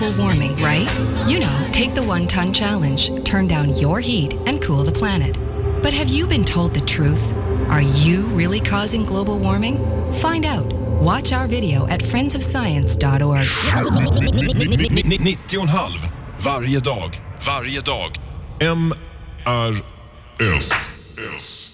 Warming, right? You know, take the 1 ton challenge, turn down your heat and cool the planet. But have you been told the truth? Are you really causing global warming? Find out. Watch our video at friendsofscience.org. 90,5 varje dag. MRS.